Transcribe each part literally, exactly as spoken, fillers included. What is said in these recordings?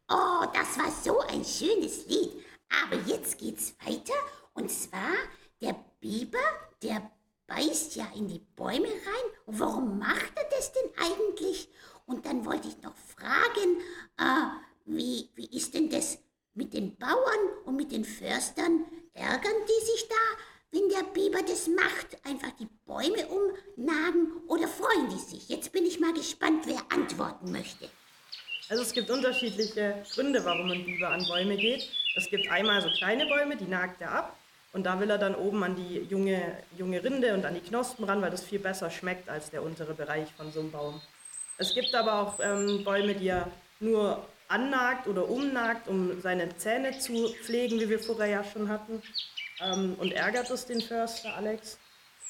Oh, das war so ein schönes Lied. Aber jetzt geht's weiter. Und zwar, der Biber, der beißt ja in die Bäume rein. Und warum macht er das denn eigentlich? Und dann wollte ich noch fragen, äh, wie, wie ist denn das mit den Bauern und mit den Förstern? Ärgern die sich da, wenn der Biber das macht? Einfach die Bäume umnagen oder freuen die sich? Jetzt bin ich mal gespannt, wer antworten möchte. Also es gibt unterschiedliche Gründe, warum ein Biber an Bäume geht. Es gibt einmal so kleine Bäume, die nagt er ab. Und da will er dann oben an die junge, junge Rinde und an die Knospen ran, weil das viel besser schmeckt als der untere Bereich von so einem Baum. Es gibt aber auch ähm, Bäume, die er nur annagt oder umnagt, um seine Zähne zu pflegen, wie wir vorher ja schon hatten. Ähm, und ärgert es den Förster, Alex?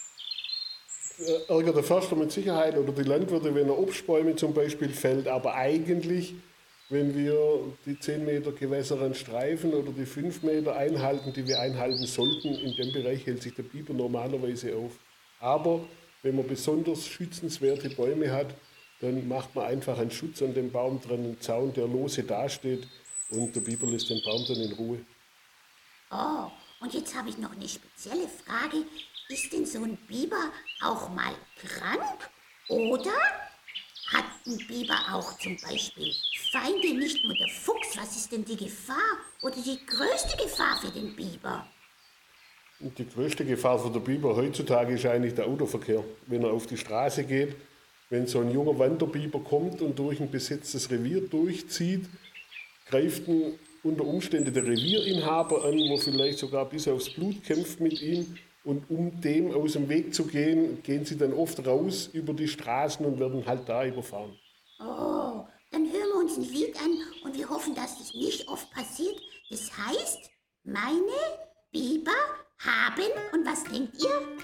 Ärgert der Förster mit Sicherheit oder die Landwirte, wenn er Obstbäume zum Beispiel fällt. Aber eigentlich, wenn wir die zehn Meter gewässeren Streifen oder die fünf Meter einhalten, die wir einhalten sollten, in dem Bereich hält sich der Biber normalerweise auf. Aber wenn man besonders schützenswerte Bäume hat, dann macht man einfach einen Schutz an dem Baum dran, einen Zaun, der lose dasteht, und der Biber lässt den Baum dann in Ruhe. Oh, und jetzt habe ich noch eine spezielle Frage. Ist denn so ein Biber auch mal krank? Oder hat ein Biber auch zum Beispiel Feinde, nicht nur der Fuchs? Was ist denn die Gefahr oder die größte Gefahr für den Biber? Und die größte Gefahr für den Biber heutzutage ist eigentlich der Autoverkehr. Wenn er auf die Straße geht, wenn so ein junger Wanderbiber kommt und durch ein besetztes Revier durchzieht, greift ihn unter Umständen der Revierinhaber an, wo vielleicht sogar bis aufs Blut kämpft mit ihm. Und um dem aus dem Weg zu gehen, gehen sie dann oft raus über die Straßen und werden halt da überfahren. Oh, dann hören wir uns ein Lied an und wir hoffen, dass das nicht oft passiert. Das heißt, meine Biber haben, und was denkt ihr?